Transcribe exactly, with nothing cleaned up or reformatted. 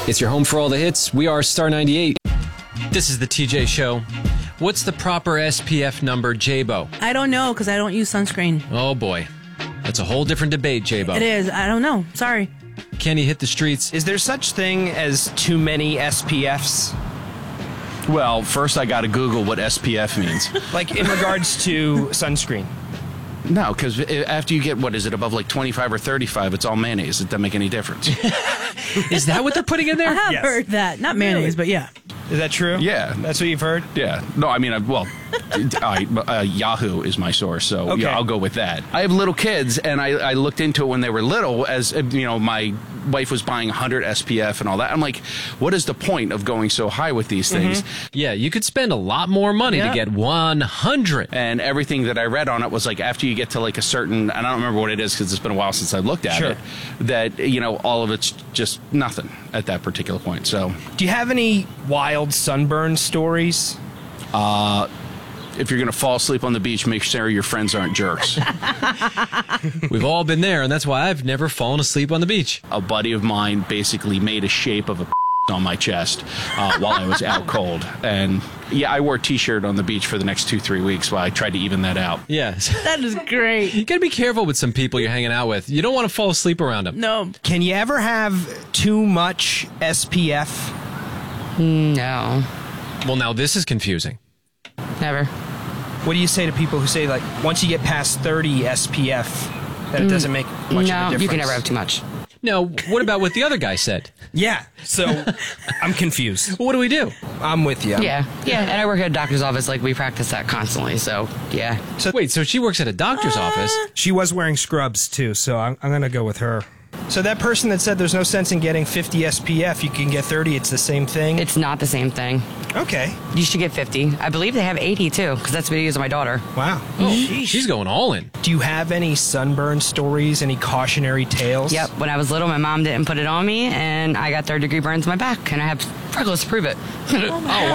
It's your home for all the hits. We are Star ninety-eight. This is the T J Show. What's the proper S P F number, J-Bo? I don't know because I don't use sunscreen. Oh, boy. That's a whole different debate, J-Bo. It is. I don't know. Sorry. Can he hit the streets? Is there such thing as too many S P Fs? Well, first I got to Google what S P F means. Like in regards to sunscreen? No, because after you get, what is it, above like twenty-five or thirty-five, it's all mayonnaise. It doesn't make any difference. Is that what they're putting in there? I have Yes. heard that. Not mayonnaise, but yeah. Is that true? Yeah. That's what you've heard? Yeah. No, I mean, I, well, I, uh, Yahoo is my source, so Okay. yeah, I'll go with that. I have little kids, and I, I looked into it when they were little, as, uh, you know, my wife was buying one hundred S P F and all that. I'm like, what is the point of going so high with these things? Mm-hmm. Yeah, you could spend a lot more money Yeah. to get one hundred. And everything that I read on it was like, after you get to like a certain, and I don't remember what it is because it's been a while since I looked at Sure. it, that, you know, all of it's just nothing at that particular point. So Do you have any wild sunburn stories? if you're going to fall asleep on the beach, make sure your friends aren't jerks. We've all been there, and that's why I've never fallen asleep on the beach. A buddy of mine basically made a shape of a on my chest uh, while I was out cold. And yeah, I wore a t-shirt on the beach for the next two, three weeks while I tried to even that out. Yes. That is great. You got to be careful with some people you're hanging out with. You don't want to fall asleep around them. No. Can you ever have too much S P F? No, Well, now this is confusing. never. What do you say to people who say, like, once you get past thirty S P F, that it doesn't make much of a No, difference? you can never have too much. Now, what about what the other guy said? Yeah, so I'm confused. What do we do? I'm with you. Yeah, yeah. And I work at a doctor's office. Like, we practice that constantly. So, yeah. Wait, so she works at a doctor's office? She was wearing scrubs, too, so I'm, I'm going to go with her. So that person that said there's no sense in getting fifty S P F, you can get thirty, it's the same thing? It's not the same thing. Okay. You should get fifty. I believe they have eighty, too, because that's what I use on my daughter. Wow. Oh, she's going all in. Do you have any sunburn stories, any cautionary tales? Yep. When I was little, my mom didn't put it on me, and I got third degree burns on my back, and I have freckles to prove it. Oh,